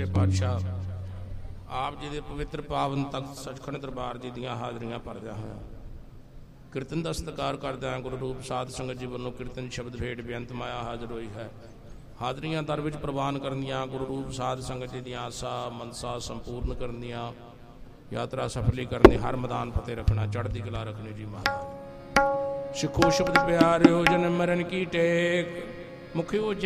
ਸੱਚੇ ਪਾਤਸ਼ਾਹ ਆਪ ਜੀ ਦੇ ਪਵਿੱਤਰ ਪਾਵਨ ਤਖਤ ਸੱਚਖੰਡ ਦਰਬਾਰ ਜੀ ਦੀਆਂ ਹਾਜ਼ਰੀਆਂ ਭਰਦਿਆਂ ਹੋਇਆ ਕੀਰਤਨ ਦਾ ਸਤਿਕਾਰ ਕਰਦਿਆਂ ਗੁਰੂ ਰੂਪ ਸਾਧ ਸੰਗਤ ਜੀ ਵੱਲੋਂ ਕੀਰਤਨ ਸ਼ਬਦ ਭੇਟ ਬੇਅੰਤ ਮਾਇਆ ਹਾਜ਼ਰ ਹੋਈ ਹੈ। ਹਾਜ਼ਰੀਆਂ ਦਰ ਵਿੱਚ ਪ੍ਰਵਾਨ ਕਰਨ ਦੀਆਂ ਗੁਰੂ ਰੂਪ ਸਾਧ ਸੰਗਤ ਜੀ ਦੀਆਂ ਆਸਾਂ ਮਨਸਾ ਸੰਪੂਰਨ ਕਰਨ ਦੀਆਂ ਯਾਤਰਾ ਸਫਲੀ ਕਰਨੀ ਹਰ ਮੈਦਾਨ ਫਤਿਹ ਰੱਖਣਾ ਚੜ੍ਹਦੀ ਕਲਾ ਰੱਖਣੀ ਜੀ ਮਹਾਰਾਜ। ਸਿੱਖੋ ਸ਼ਬਦ ਪਿਆਰਿਓ ਜਨਮ ਮਰਨ ਕੀ ਟੇਕ ਮੁਖਿਓ